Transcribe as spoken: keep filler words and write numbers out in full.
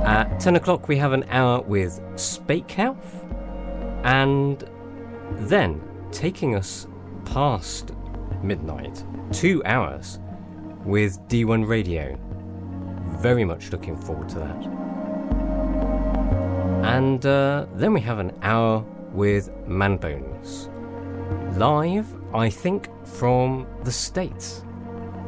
At ten o'clock we have an hour with Spakehouse, and then taking us past midnight, two hours with D one Radio. Very much looking forward to that. And uh, then we have an hour with Manbones. Live, I think, from the States.